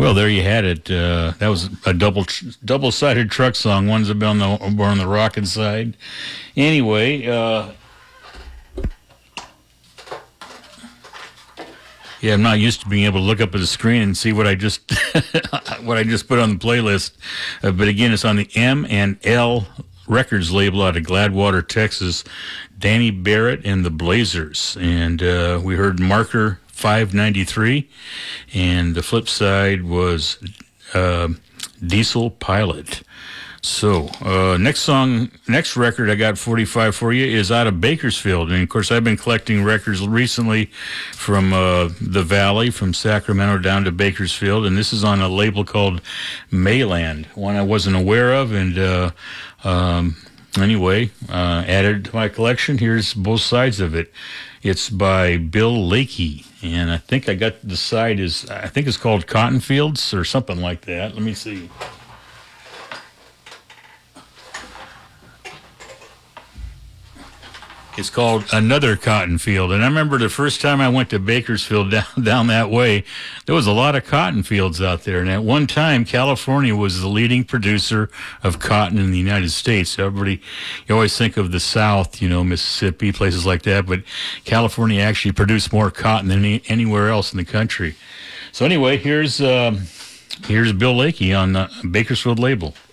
Well, there you had it. That was a double-sided truck song. One's more on the rockin' side. Anyway, yeah, I'm not used to being able to look up at the screen and see what I just what I just put on the playlist. But again, it's on the M&L Records label out of Gladwater, Texas. Danny Barrett and the Blazers, and we heard Marker 593, and the flip side was Diesel Pilot. So, next record I got 45 for you is out of Bakersfield. And of course, I've been collecting records recently from the Valley, from Sacramento down to Bakersfield. And this is on a label called Mayland, one I wasn't aware of. And anyway, added to my collection. Here's both sides of it. It's by Bill Lakey. And I think I got the side I think it's called Cotton Fields or something like that. Let me see. It's called Another Cotton Field. And I remember the first time I went to Bakersfield down that way, there was a lot of cotton fields out there. And at one time, California was the leading producer of cotton in the United States. You always think of the South, Mississippi, places like that. But California actually produced more cotton than anywhere else in the country. So anyway, here's Bill Lakey on the Bakersfield label.